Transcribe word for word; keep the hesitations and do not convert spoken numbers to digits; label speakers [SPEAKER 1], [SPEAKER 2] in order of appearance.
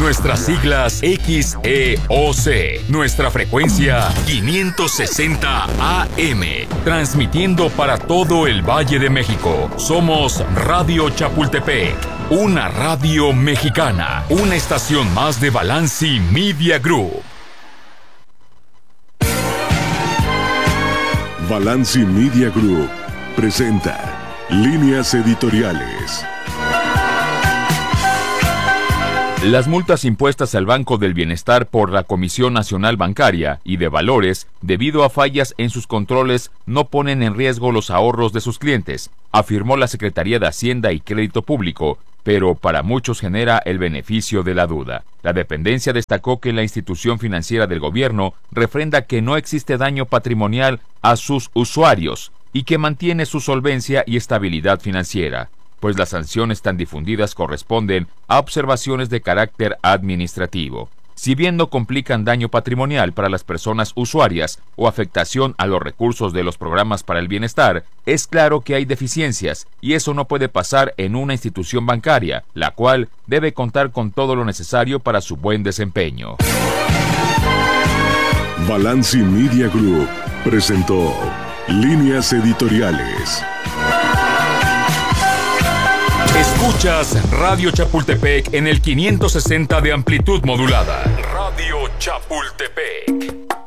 [SPEAKER 1] Nuestras siglas X E O C. Nuestra frecuencia quinientos sesenta A M. Transmitiendo para todo el Valle de México. Somos Radio Chapultepec. Una radio mexicana. Una estación más de Balanci Media Group.
[SPEAKER 2] Balanci Media Group presenta Líneas Editoriales.
[SPEAKER 1] Las multas impuestas al Banco del Bienestar por la Comisión Nacional Bancaria y de Valores debido a fallas en sus controles no ponen en riesgo los ahorros de sus clientes, afirmó la Secretaría de Hacienda y Crédito Público, pero para muchos genera el beneficio de la duda. La dependencia destacó que la institución financiera del gobierno refrenda que no existe daño patrimonial a sus usuarios y que mantiene su solvencia y estabilidad financiera, pues las sanciones tan difundidas corresponden a observaciones de carácter administrativo. Si bien no complican daño patrimonial para las personas usuarias o afectación a los recursos de los programas para el bienestar, es claro que hay deficiencias y eso no puede pasar en una institución bancaria, la cual debe contar con todo lo necesario para su buen desempeño.
[SPEAKER 2] Balanci Media Group presentó Líneas Editoriales.
[SPEAKER 1] Escuchas Radio Chapultepec en el quinientos sesenta de amplitud modulada. Radio Chapultepec.